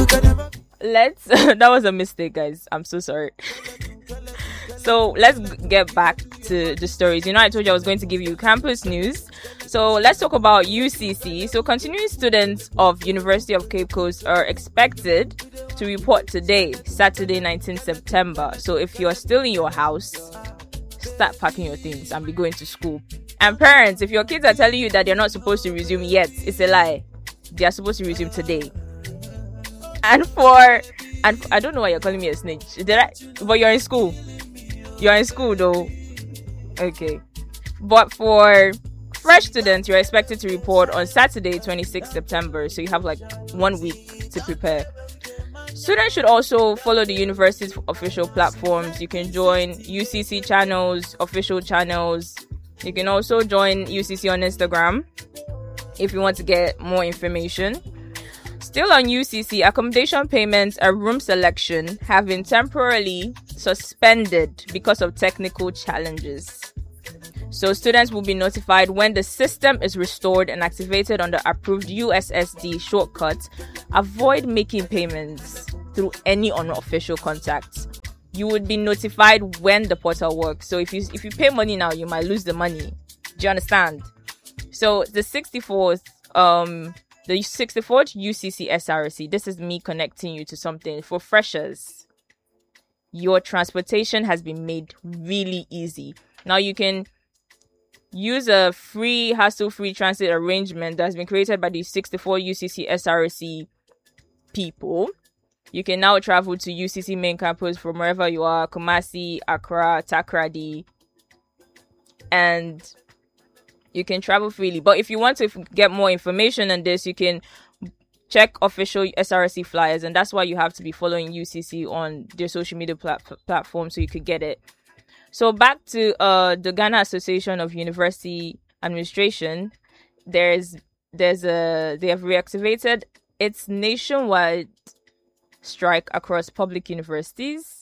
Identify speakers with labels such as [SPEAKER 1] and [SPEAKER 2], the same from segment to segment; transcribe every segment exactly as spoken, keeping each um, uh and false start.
[SPEAKER 1] Let's that was a mistake, guys. I'm so sorry. So let's get back to the stories. You know, I told you I was going to give you campus news. So let's talk about U C C. So continuing students of University of Cape Coast are expected to report today, Saturday, nineteenth September. So if you're still in your house, start packing your things and be going to school. And parents, if your kids are telling you that they're not supposed to resume yet, it's a lie. They are supposed to resume today. And for, and for, I don't know why you're calling me a snitch. Did I? But you're in school. You're in school though. Okay. But for fresh students, you're expected to report on Saturday, twenty-sixth September. So you have like one week to prepare. Students should also follow the university's official platforms. You can join U C C channels, official channels. You can also join U C C on Instagram if you want to get more information. Still on U C C, accommodation payments and room selection have been temporarily suspended because of technical challenges. So students will be notified when the system is restored and activated on the approved U S S D shortcut. Avoid making payments through any unofficial contacts. You would be notified when the portal works. So if you if you pay money now, you might lose the money. Do you understand? So the sixty-fourth um the sixty-fourth U C C S R C, this is me connecting you to something for freshers. Your transportation has been made really easy. Now you can use a free, hassle-free transit arrangement that's been created by the sixty-four U C C S R C people. You can now travel to U C C main campus from wherever you are, Kumasi, Accra, Takoradi, and you can travel freely. But if you want to get more information on this, you can check official S R C flyers, and that's why you have to be following U C C on their social media plat- platform so you could get it. So back to uh the Ghana Association of University Administration, there's there's a they have reactivated its nationwide strike across public universities,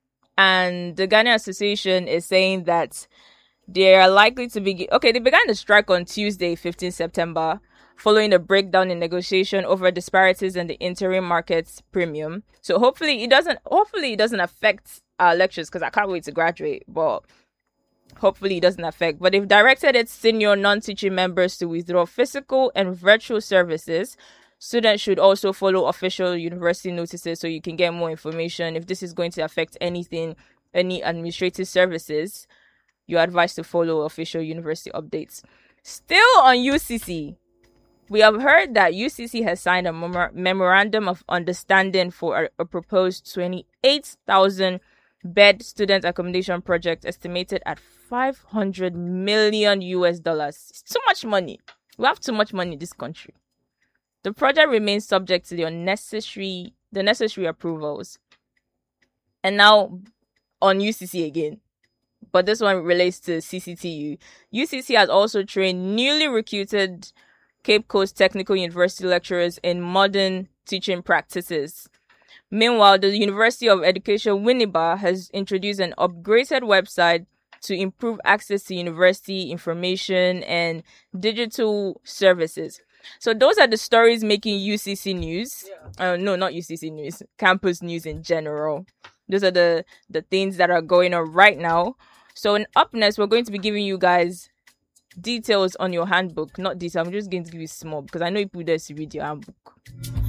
[SPEAKER 1] and the Ghana Association is saying that they are likely to begin. Okay, they began the strike on Tuesday, fifteenth September, following a breakdown in negotiation over disparities in the interim markets premium. So hopefully it doesn't. Hopefully it doesn't affect our lectures, because I can't wait to graduate. But hopefully it doesn't affect. But they've directed its senior non-teaching members to withdraw physical and virtual services. Students should also follow official university notices so you can get more information. If this is going to affect anything, any administrative services, you're advised to follow official university updates. Still on U C C, we have heard that U C C has signed a mem- memorandum of understanding for a, a proposed twenty-eight thousand bed student accommodation project estimated at five hundred million U S dollars. It's too much money. We have too much money in this country. The project remains subject to the unnecessary, the necessary approvals. And now on U C C again, but this one relates to C C T U. U C C has also trained newly recruited Cape Coast Technical University lecturers in modern teaching practices. Meanwhile, the University of Education Winneba has introduced an upgraded website to improve access to university information and digital services. So those are the stories making U C C news. Yeah. Uh, no, not U C C news. Campus news in general. Those are the, the things that are going on right now. So in up next, we're going to be giving you guys details on your handbook. Not details. I'm just going to give you small because I know people there to read your handbook.